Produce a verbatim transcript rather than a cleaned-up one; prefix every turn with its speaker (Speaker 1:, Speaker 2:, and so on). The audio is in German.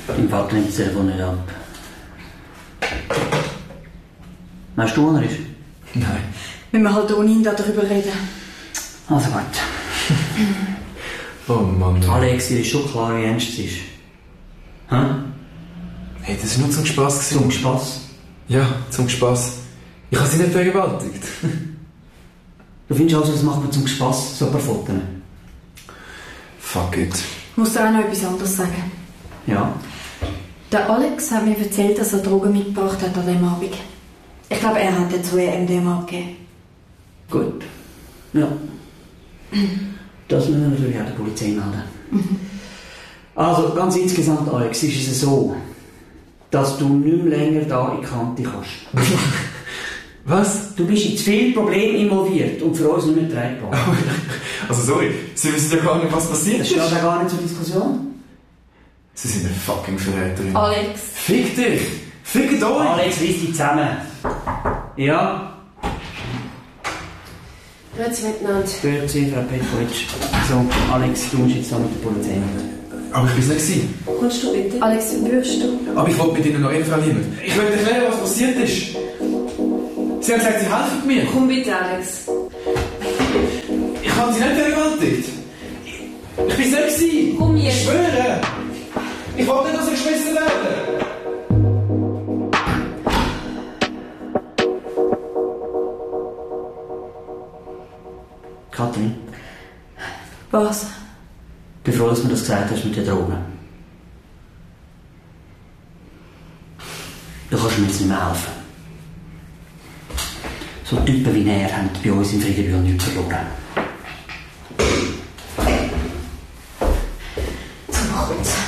Speaker 1: Dein Vater nimmt das Telefon nicht ab. Weißt du, wo er ist?
Speaker 2: Nein.
Speaker 3: Wenn wir halt ohne ihn darüber reden.
Speaker 1: Also gut.
Speaker 2: Oh Mann.
Speaker 1: Alex, dir ist schon klar, wie ernst es ist. Hä?
Speaker 2: Hey, das war nur zum Spass.
Speaker 1: Zum Spass?
Speaker 2: Ja, zum Spass. Ich habe sie nicht vergewaltigt.
Speaker 1: Du findest also, das macht man zum Spass, so ein paar Fotos?
Speaker 2: Fuck it.
Speaker 3: Ich muss dir auch noch etwas anderes sagen.
Speaker 1: Ja.
Speaker 3: Der Alex hat mir erzählt, dass er Drogen mitgebracht hat an diesem Abend. Ich glaube, er hat dazu M D M A gegeben.
Speaker 1: Gut. Ja. Das müssen wir natürlich auch der Polizei melden. Mhm. Also, ganz insgesamt, Alex, ist es so, dass du nicht mehr länger da in die Kante kannst.
Speaker 2: Was?
Speaker 1: Du bist in zu viele Probleme involviert und für uns nicht mehr tragbar.
Speaker 2: Also sorry, Sie wissen ja gar nicht, was passiert
Speaker 1: das
Speaker 2: ist.
Speaker 1: Das steht ja gar nicht zur Diskussion.
Speaker 2: Sie sind eine fucking Verräterin.
Speaker 3: Alex.
Speaker 2: Fick dich! Fickt euch!
Speaker 1: Alex, reiss dich zusammen. Ja?
Speaker 3: Grüezi miteinander.
Speaker 1: Grüezi, Frau Petkovic. So, Alex, du musst jetzt da mit der Polizei.
Speaker 2: Aber ich bin es nicht.
Speaker 3: Kommst du bitte? Alex, würdest du?
Speaker 2: Aber ich wollte mit Ihnen noch reden, Frau Himmel. Ich möchte erklären, was passiert ist. Sie haben gesagt, Sie helfen mir.
Speaker 3: Komm bitte, Alex.
Speaker 2: Ich habe Sie nicht vergewaltigt. Ich bin es nicht.
Speaker 3: Komm hier.
Speaker 2: Ich schwöre. Ich wollte nicht, dass ich geschmissen werde.
Speaker 1: Kathrin?
Speaker 3: Was?
Speaker 1: Ich bin froh, dass du mir das gesagt hast mit den Drogen. Du kannst mir jetzt nicht mehr helfen. So Typen wie er haben bei uns in Friedenbühl nichts verloren.
Speaker 3: Zum Kurz.